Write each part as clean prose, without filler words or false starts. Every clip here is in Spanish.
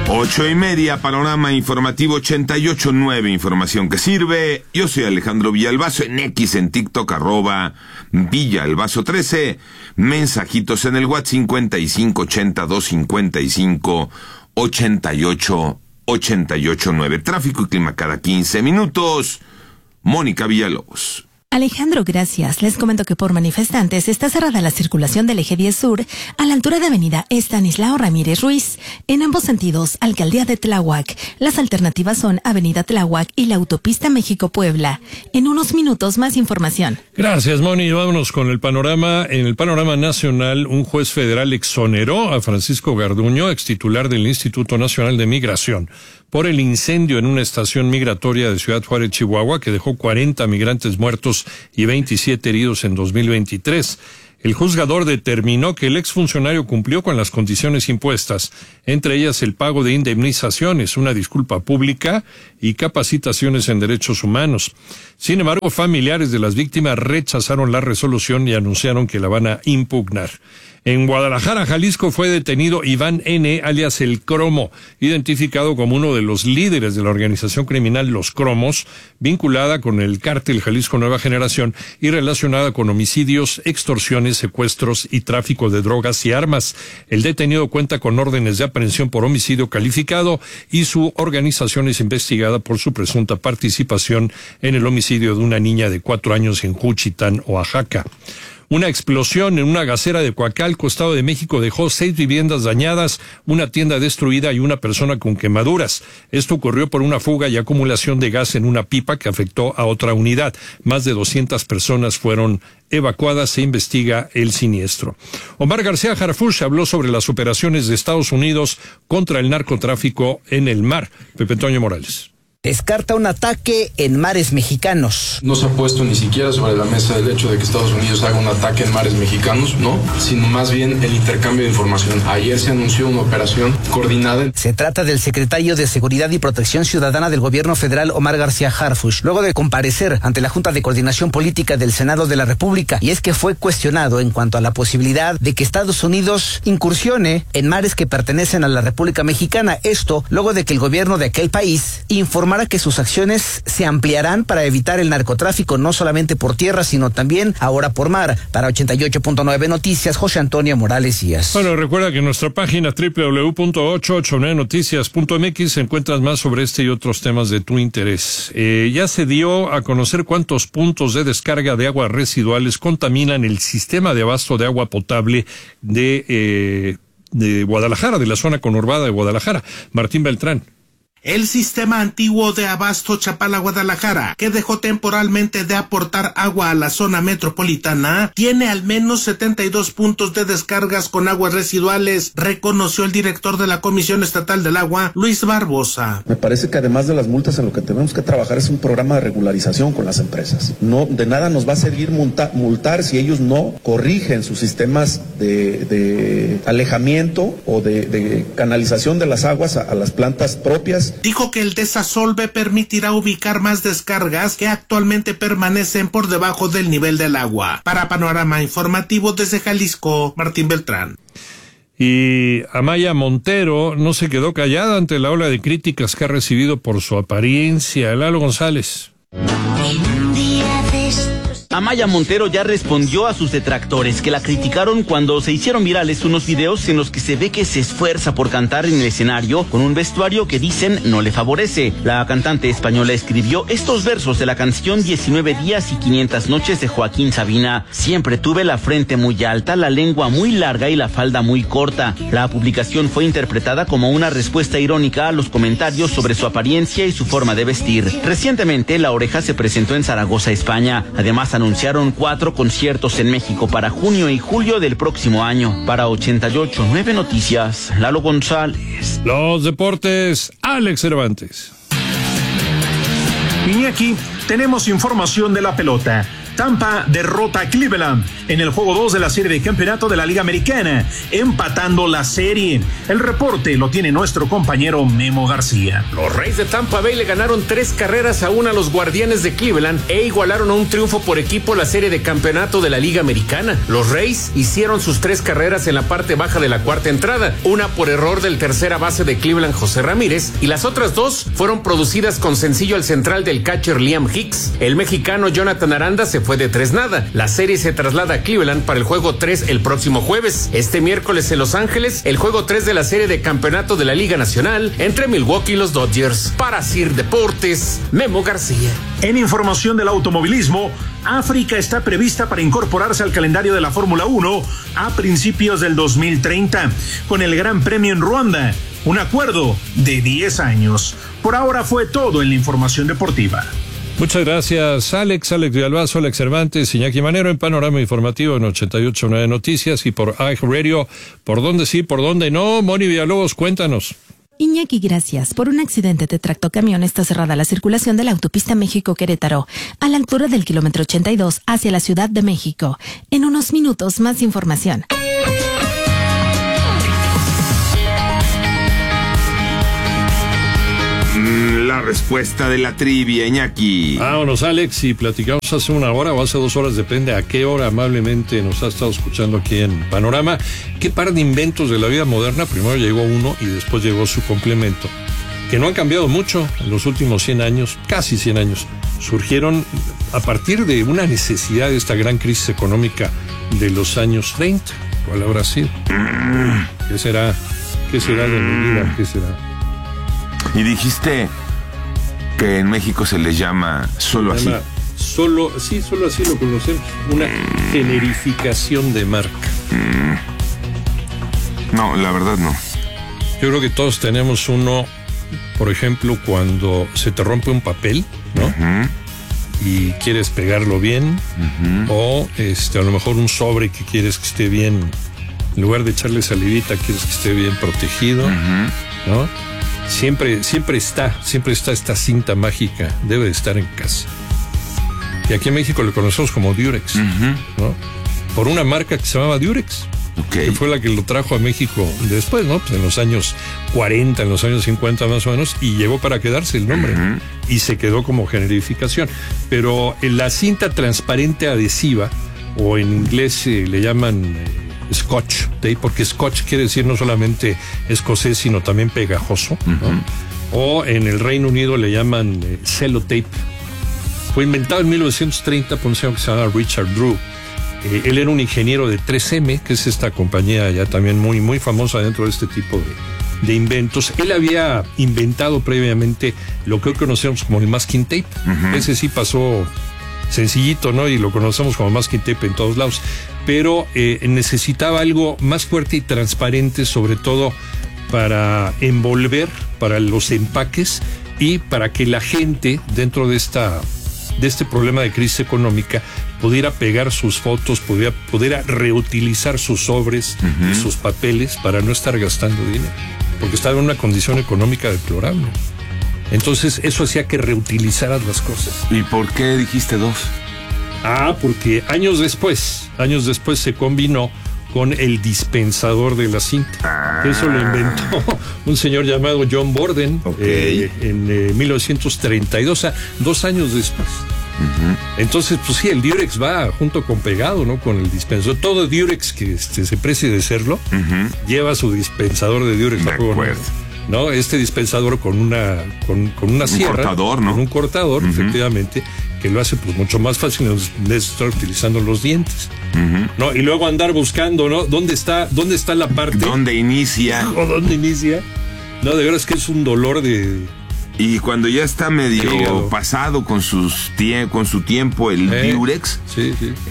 8:30, panorama informativo 88.9, información que sirve. Yo soy Alejandro Villalbazo, en X, en TikTok, @Villalbazo13. Mensajitos en el WhatsApp 5582558889. Tráfico y clima cada 15 minutos. Mónica Villalobos. Alejandro, gracias. Les comento que por manifestantes está cerrada la circulación del eje 10 Sur a la altura de avenida Estanislao Ramírez Ruiz. En ambos sentidos, Alcaldía de Tláhuac. Las alternativas son avenida Tláhuac y la autopista México-Puebla. En unos minutos, más información. Gracias, Moni. Vámonos con el panorama. En el panorama nacional, un juez federal exoneró a Francisco Garduño, extitular del Instituto Nacional de Migración, por el incendio en una estación migratoria de Ciudad Juárez, Chihuahua, que dejó 40 migrantes muertos y 27 heridos en 2023. El juzgador determinó que el exfuncionario cumplió con las condiciones impuestas, entre ellas el pago de indemnizaciones, una disculpa pública y capacitaciones en derechos humanos. Sin embargo, familiares de las víctimas rechazaron la resolución y anunciaron que la van a impugnar. En Guadalajara, Jalisco, fue detenido Iván N., alias El Cromo, identificado como uno de los líderes de la organización criminal Los Cromos, vinculada con el cártel Jalisco Nueva Generación y relacionada con homicidios, extorsiones, secuestros y tráfico de drogas y armas. El detenido cuenta con órdenes de aprehensión por homicidio calificado y su organización es investigada por su presunta participación en el homicidio de una niña de 4 años en Juchitán, Oaxaca. Una explosión en una gasera de Coacalco, Estado de México, dejó 6 viviendas dañadas, una tienda destruida y una persona con quemaduras. Esto ocurrió por una fuga y acumulación de gas en una pipa que afectó a otra unidad. Más de 200 personas fueron evacuadas. Se investiga el siniestro. Omar García Harfuch habló sobre las operaciones de Estados Unidos contra el narcotráfico en el mar. Pepe Toño Morales. Descarta un ataque en mares mexicanos. No se ha puesto ni siquiera sobre la mesa el hecho de que Estados Unidos haga un ataque en mares mexicanos, no, sino más bien el intercambio de información. Ayer se anunció una operación coordinada. Se trata del secretario de Seguridad y Protección Ciudadana del Gobierno Federal, Omar García Harfuch, luego de comparecer ante la Junta de Coordinación Política del Senado de la República, y es que fue cuestionado en cuanto a la posibilidad de que Estados Unidos incursione en mares que pertenecen a la República Mexicana. Esto luego de que el gobierno de aquel país informara que sus acciones se ampliarán para evitar el narcotráfico no solamente por tierra, sino también ahora por mar. Para 88.9 Noticias, José Antonio Morales Díaz. Bueno, recuerda que en nuestra página www.889noticias.mx encuentras más sobre este y otros temas de tu interés. Ya se dio a conocer cuántos puntos de descarga de aguas residuales contaminan el sistema de abasto de agua potable de Guadalajara, de la zona conurbada de Guadalajara. Martín Beltrán. El sistema antiguo de abasto Chapala-Guadalajara, que dejó temporalmente de aportar agua a la zona metropolitana, tiene al menos 72 puntos de descargas con aguas residuales, reconoció el director de la Comisión Estatal del Agua, Luis Barbosa. Me parece que además de las multas, en lo que tenemos que trabajar es un programa de regularización con las empresas. No, de nada nos va a servir multar si ellos no corrigen sus sistemas de alejamiento o de canalización de las aguas a las plantas propias. Dijo que el desasolve permitirá ubicar más descargas que actualmente permanecen por debajo del nivel del agua. Para Panorama Informativo desde Jalisco, Martín Beltrán. Y Amaya Montero no se quedó callada ante la ola de críticas que ha recibido por su apariencia. Lalo González. Amaya Montero ya respondió a sus detractores que la criticaron cuando se hicieron virales unos videos en los que se ve que se esfuerza por cantar en el escenario con un vestuario que dicen no le favorece. La cantante española escribió estos versos de la canción 19 días y 500 noches de Joaquín Sabina. Siempre tuve la frente muy alta, la lengua muy larga y la falda muy corta. La publicación fue interpretada como una respuesta irónica a los comentarios sobre su apariencia y su forma de vestir. Recientemente, La Oreja se presentó en Zaragoza, España. Además, anunciaron 4 conciertos en México para junio y julio del próximo año. Para 88.9 Noticias, Lalo González. Los deportes, Alex Cervantes. Iñaki, tenemos información de la pelota. Tampa derrota a Cleveland en el juego 2 de la serie de campeonato de la Liga Americana, empatando la serie. El reporte lo tiene nuestro compañero Memo García. Los Rays de Tampa Bay le ganaron 3-1 a los Guardianes de Cleveland e igualaron a un triunfo por equipo la serie de campeonato de la Liga Americana. Los Rays hicieron sus 3 carreras en la parte baja de la cuarta entrada, una por error del tercera base de Cleveland, José Ramírez, y las otras 2 fueron producidas con sencillo al central del catcher Liam Hicks. El mexicano Jonathan Aranda se fue de 3-0. La serie se traslada a Cleveland para el juego 3 el próximo jueves. Este miércoles en Los Ángeles, el juego 3 de la serie de campeonato de la Liga Nacional entre Milwaukee y los Dodgers. Para Sir Deportes, Memo García. En información del automovilismo, África está prevista para incorporarse al calendario de la Fórmula 1 a principios del 2030, con el Gran Premio en Ruanda, un acuerdo de 10 años. Por ahora fue todo en la información deportiva. Muchas gracias, Alex Villalbazo, Alex Cervantes, Iñaki Manero en Panorama Informativo en 88.9 Noticias y por iHeartRadio. ¿Por dónde sí, por dónde no? Moni Villalobos, cuéntanos. Iñaki, gracias. Por un accidente de tractocamión está cerrada la circulación de la autopista México-Querétaro, a la altura del kilómetro 82 hacia la Ciudad de México. En unos minutos, más información. La respuesta de la trivia, Iñaki. Vámonos, Alex, y platicamos hace una hora o hace 2 horas, depende a qué hora amablemente nos ha estado escuchando aquí en Panorama. ¿Qué par de inventos de la vida moderna? Primero llegó uno y después llegó su complemento, que no han cambiado mucho en los últimos 100 años, casi 100 años. Surgieron a partir de una necesidad de esta gran crisis económica de los años 30. ¿Cuál habrá sido? ¿Qué será? ¿Qué será de mi vida? ¿Qué será? Y dijiste que en México se les llama solo así. Solo así lo conocemos. Una generificación de marca. No, la verdad no. Yo creo que todos tenemos uno, por ejemplo, cuando se te rompe un papel, ¿no? Uh-huh. Y quieres pegarlo bien, uh-huh. O a lo mejor un sobre que quieres que esté bien, en lugar de echarle salivita, quieres que esté bien protegido, uh-huh. ¿No? Siempre está esta cinta mágica, debe de estar en casa. Y aquí en México le conocemos como Durex, uh-huh. ¿No? Por una marca que se llamaba Durex, okay. Que fue la que lo trajo a México después, ¿no? Pues en los años 40, en los años 50 más o menos, y llegó para quedarse el nombre, uh-huh. Y se quedó como generificación. Pero en la cinta transparente adhesiva, o en inglés le llaman Scotch tape, porque Scotch quiere decir no solamente escocés, sino también pegajoso, uh-huh. ¿No? O en el Reino Unido le llaman Cellotape. Fue inventado en 1930 por un señor que se llama Richard Drew. Él era un ingeniero de 3M, que es esta compañía ya también muy, muy famosa dentro de este tipo de inventos. Él había inventado previamente lo que hoy conocemos como el masking tape. Uh-huh. Ese sí pasó sencillito, ¿no? Y lo conocemos como masking tape en todos lados. Pero necesitaba algo más fuerte y transparente, sobre todo para envolver, para los empaques y para que la gente dentro de este problema de crisis económica pudiera pegar sus fotos, pudiera reutilizar sus sobres, uh-huh. Y sus papeles para no estar gastando dinero, porque estaba en una condición económica deplorable. Entonces eso hacía que reutilizaras las cosas. ¿Y por qué dijiste 2? Porque años después se combinó con el dispensador de la cinta. Eso lo inventó un señor llamado John Borden, okay. En 1932, o sea, 2 años después. Uh-huh. Entonces, pues sí, el Durex va junto con pegado, ¿no? Con el dispensador. Todo Durex que se precie de serlo, uh-huh. Lleva su dispensador de Durex. ¿No? Este dispensador con una sierra, cortador, ¿no? Con un cortador, uh-huh. Efectivamente, que lo hace pues mucho más fácil de estar utilizando los dientes, uh-huh. ¿No? Y luego andar buscando, ¿no? ¿Dónde está la parte? ¿Dónde inicia? ¿O dónde inicia? No, de veras que es un dolor de... Y cuando ya está medio pasado con su tiempo el Durex, sí.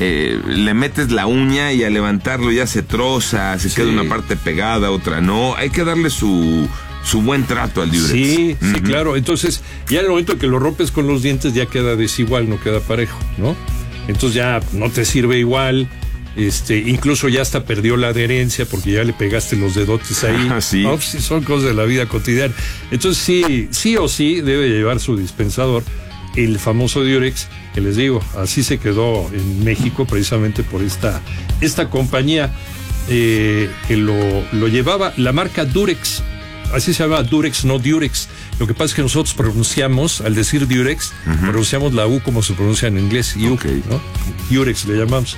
Le metes la uña y al levantarlo ya se troza, se queda una parte pegada, otra no. Hay que darle su buen trato al Durex. Sí, uh-huh. Sí, claro. Entonces, ya en el momento que lo rompes con los dientes ya queda desigual, no queda parejo, ¿no? Entonces ya no te sirve igual. Incluso ya hasta perdió la adherencia porque ya le pegaste los dedotes ahí. Sí. No, pues, son cosas de la vida cotidiana. Entonces sí o sí debe llevar su dispensador. el famoso Durex, que les digo, así se quedó en México precisamente por esta compañía que lo llevaba, la marca Durex. Así se llama Durex, no Durex. Lo que pasa es que nosotros pronunciamos, al decir Durex, pronunciamos la U como se pronuncia en inglés, U, ¿no? Durex le llamamos.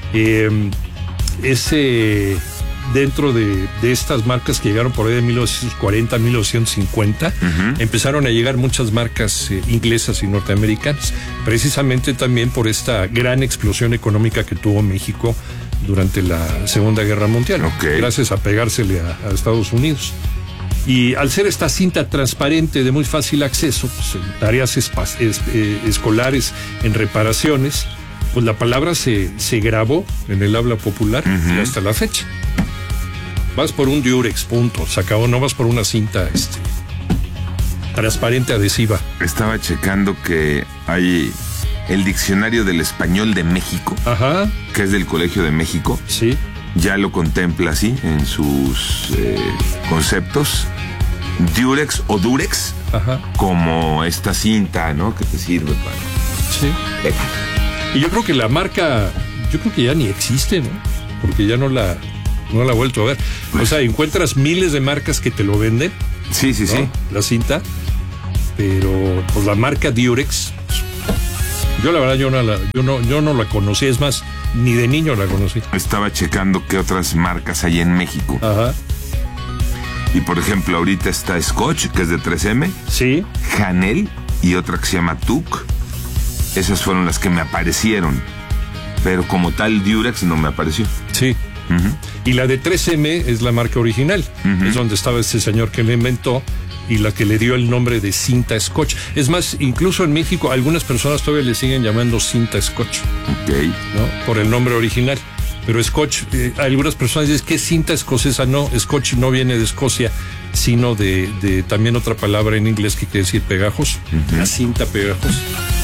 Dentro de estas marcas que llegaron por ahí de 1940, 1950, empezaron a llegar muchas marcas inglesas y norteamericanas, precisamente también por esta gran explosión económica que tuvo México durante la Segunda Guerra Mundial, gracias a pegársele a Estados Unidos. Y al ser esta cinta transparente de muy fácil acceso, pues, en tareas escolares, en reparaciones, pues la palabra se grabó en el habla popular y hasta la fecha. Vas por un Durex, punto, se acabó, no vas por una cinta transparente adhesiva. Estaba checando que hay el diccionario del español de México, que es del Colegio de México. Sí. Ya lo contempla así en sus conceptos. Durex o Durex, como esta cinta, ¿no? Que te sirve para... Sí. Y yo creo que la marca, ya ni existe, ¿no? Porque ya no la he vuelto a ver. O sea, encuentras miles de marcas que te lo venden. Sí, ¿no? Sí. La cinta. Pero, pues la marca Durex, yo la verdad, yo no la conocí. Es más, ni de niño la conocí. Estaba checando qué otras marcas hay en México. Y por ejemplo, ahorita está Scotch, que es de 3M. Sí. Janel y otra que se llama Tuc. Esas fueron las que me aparecieron. Pero como tal, Durex no me apareció. Sí. Y la de 3M es la marca original. Es donde estaba este señor que la inventó y la que le dio el nombre de cinta Scotch. Es más, incluso en México algunas personas todavía le siguen llamando cinta Scotch. ¿No? Por el nombre original. Pero Scotch, algunas personas dicen que es cinta escocesa. No, Scotch no viene de Escocia, sino de también otra palabra en inglés que quiere decir pegajos. La cinta pegajos.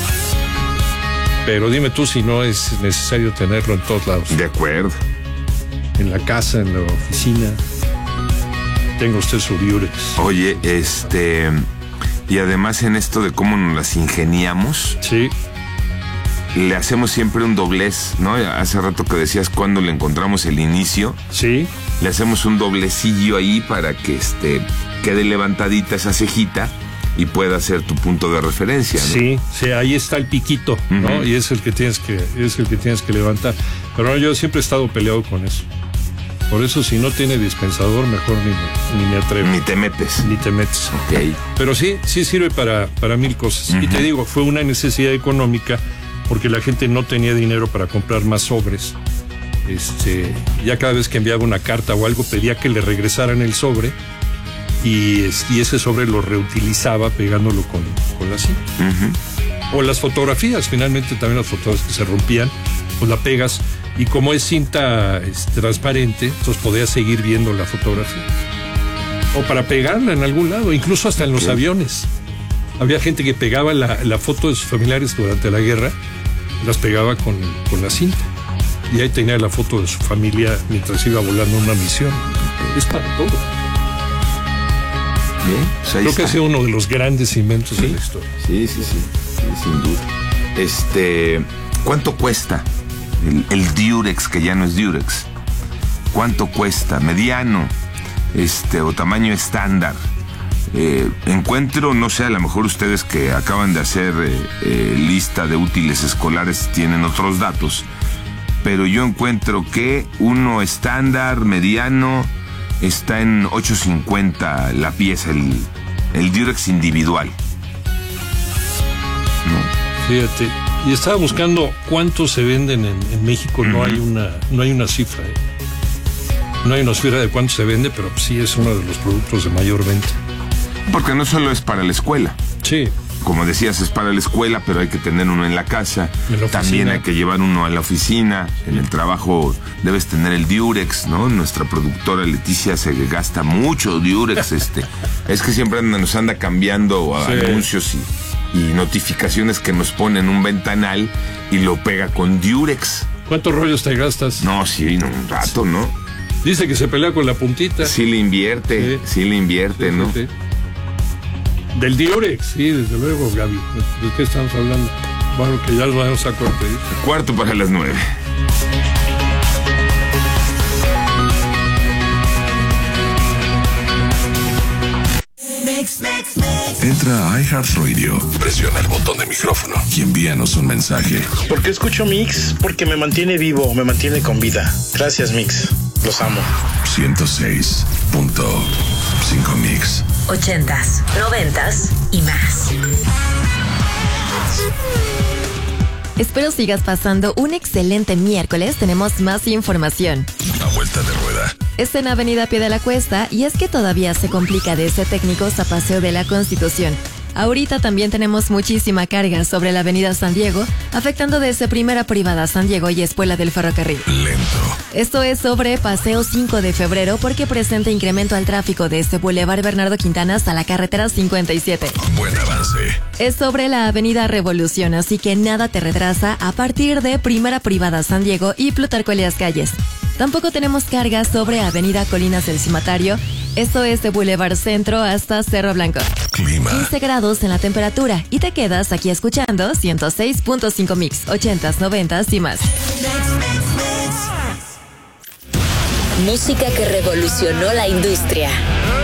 Pero dime tú si no es necesario tenerlo en todos lados. De acuerdo. En la casa, en la oficina. Tenga usted su Durex. Oye, y además en esto de cómo nos las ingeniamos. Sí. Le hacemos siempre un doblez, ¿no? Hace rato que decías cuando le encontramos el inicio. Sí. Le hacemos un doblecillo ahí para que quede levantadita esa cejita y pueda ser tu punto de referencia, ¿no? Sí, ahí está el piquito, ¿no? Y es el que tienes que levantar. Pero no, yo siempre he estado peleado con eso. Por eso, si no tiene dispensador, mejor ni me atrevo. Ni te metes. Ok. Pero sí sirve para mil cosas. Y te digo, fue una necesidad económica porque la gente no tenía dinero para comprar más sobres. Ya cada vez que enviaba una carta o algo, pedía que le regresaran el sobre y ese sobre lo reutilizaba pegándolo con la cinta. O las fotografías, finalmente también las fotografías que se rompían, pues la pegas y como es cinta transparente, entonces podías seguir viendo la fotografía. O para pegarla en algún lado, incluso hasta en los aviones. Había gente que pegaba la foto de sus familiares durante la guerra, las pegaba con la cinta. Y ahí tenía la foto de su familia mientras iba volando una misión. Es para todo. Bien, pues creo que ha sido uno de los grandes inventos de la historia. Sí, sin duda. ¿Cuánto cuesta el Durex, que ya no es Durex? ¿Cuánto cuesta? ¿Mediano? ¿O tamaño estándar? Encuentro, no sé, a lo mejor ustedes que acaban de hacer lista de útiles escolares tienen otros datos, pero yo encuentro que uno estándar, mediano, está en $8.50 la pieza, el Durex individual. ¿No? Fíjate, y estaba buscando cuántos se venden en México. No hay una cifra. No hay una cifra de cuánto se vende, pero sí es uno de los productos de mayor venta. Porque no solo es para la escuela. Sí. Como decías, es para la escuela, pero hay que tener uno en la casa. También hay que llevar uno a la oficina. En el trabajo debes tener el Durex, ¿no? Nuestra productora Leticia se gasta mucho Durex. Es que siempre nos anda cambiando anuncios y notificaciones que nos pone en un ventanal y lo pega con Durex. ¿Cuántos rollos te gastas? No, sí, un rato, ¿no? Dice que se pelea con la puntita. Sí le invierte, ¿no? Sí. Del diurex, sí, desde luego, Gaby. ¿De qué estamos hablando? Bueno, que ya lo vamos a corte. 9:15. Entra a iHeartRadio, presiona el botón de micrófono y envíanos un mensaje. ¿Por qué escucho Mix? Porque me mantiene vivo, me mantiene con vida. Gracias, Mix. Los amo. 106.5 Mix. 80s, 90s y más. Espero sigas pasando un excelente miércoles. Tenemos más información. A vuelta de rueda. Está en Avenida Pie de la Cuesta y es que todavía se complica desde Técnicos a Paseo de la Constitución. Ahorita también tenemos muchísima carga sobre la Avenida San Diego, afectando desde Primera Privada San Diego y Espuela del Ferrocarril. Lento. Esto es sobre Paseo 5 de Febrero porque presenta incremento al tráfico desde Boulevard Bernardo Quintana hasta la carretera 57. Buen avance. Es sobre la Avenida Revolución, así que nada te retrasa a partir de Primera Privada San Diego y Plutarco Elías Calles. Tampoco tenemos carga sobre Avenida Colinas del Cimatario. Esto es de Boulevard Centro hasta Cerro Blanco. Clima. 15 grados en la temperatura y te quedas aquí escuchando 106.5 Mix, 80s, 90s y más. Música que revolucionó la industria.